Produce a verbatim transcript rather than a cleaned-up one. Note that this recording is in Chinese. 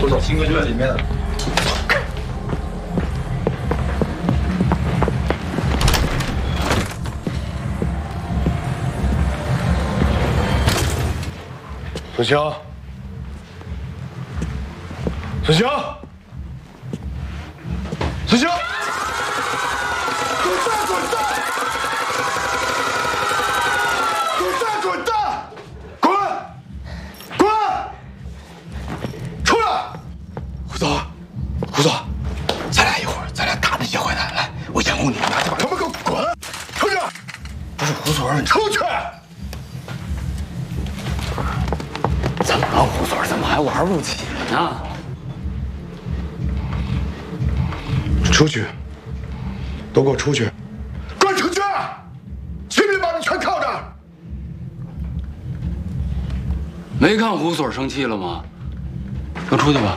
走，新哥就在里面呢。 孙兴，孙兴，孙兴，滚蛋！滚蛋！滚蛋！滚蛋！滚！滚！出来！胡总，胡总，咱俩一会儿，咱俩打那些坏蛋，来，我掩护你，拿这把，他们给我滚！出去！不是胡总，你出去！ 怎么了，胡总？怎么还玩不起呢？ 出去！都给我出去！滚出去！随便把你全铐着！ 没看胡总生气了吗？都出去吧。